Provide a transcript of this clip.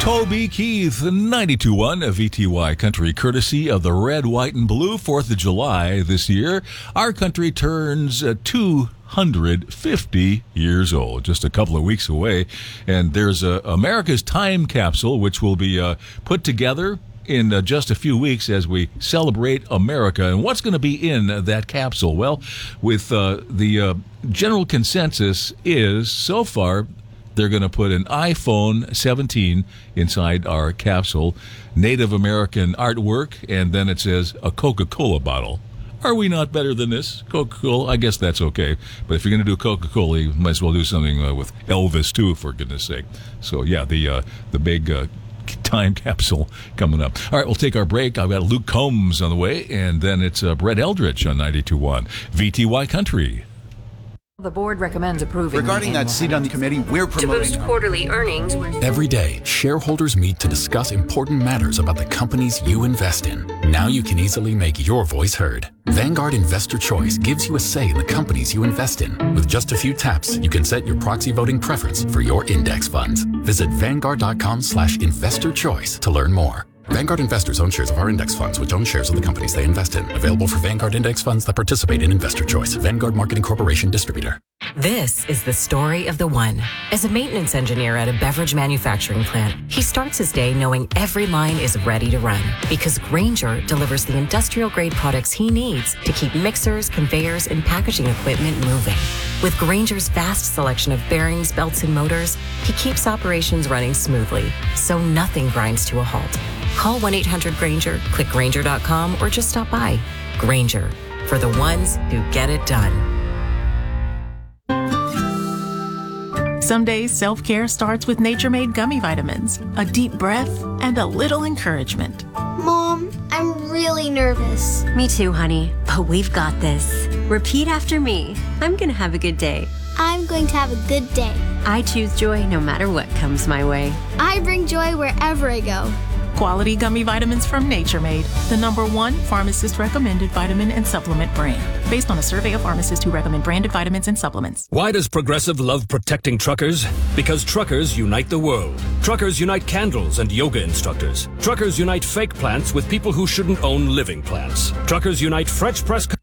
Toby Keith, 92.1 VTY Country, courtesy of the Red, White, and Blue. 4th of July this year. Our country turns 250 years old, just a couple of weeks away. And there's America's Time Capsule, which will be put together in just a few weeks as we celebrate America. And what's going to be in that capsule? Well, with the general consensus is, so far, they're going to put an iPhone 17 inside our capsule, Native American artwork, and then it says a Coca-Cola bottle. Are we not better than this? Coca-Cola? I guess that's okay. But if you're going to do Coca-Cola, you might as well do something with Elvis, too, for goodness sake. So, yeah, the big time capsule coming up. All right, we'll take our break. I've got Luke Combs on the way, and then it's Brett Eldridge on 92.1 VTY Country. The board recommends approving. Regarding that seat on the committee, we're promoting to boost quarterly earnings. Every day, shareholders meet to discuss important matters about the companies you invest in. Now you can easily make your voice heard. Vanguard Investor Choice gives you a say in the companies you invest in. With just a few taps, you can set your proxy voting preference for your index funds. Visit Vanguard.com/investorchoice to learn more. Vanguard investors own shares of our index funds, which own shares of the companies they invest in. Available for Vanguard index funds that participate in Investor Choice. Vanguard Marketing Corporation Distributor. This is the story of the one. As a maintenance engineer at a beverage manufacturing plant, he starts his day knowing every line is ready to run, because Grainger delivers the industrial-grade products he needs to keep mixers, conveyors, and packaging equipment moving. With Grainger's vast selection of bearings, belts, and motors, he keeps operations running smoothly, so nothing grinds to a halt. Call 1-800-GRAINGER, click Grainger.com, or just stop by. Grainger, for the ones who get it done. Some days, self-care starts with Nature Made gummy vitamins, a deep breath, and a little encouragement. Mom, I'm really nervous. Me too, honey, but we've got this. Repeat after me. I'm gonna have a good day. I'm going to have a good day. I choose joy no matter what comes my way. I bring joy wherever I go. Quality gummy vitamins from Nature Made, the #1 pharmacist-recommended vitamin and supplement brand, based on a survey of pharmacists who recommend branded vitamins and supplements. Why does Progressive love protecting truckers? Because truckers unite the world. Truckers unite candles and yoga instructors. Truckers unite fake plants with people who shouldn't own living plants. Truckers unite French press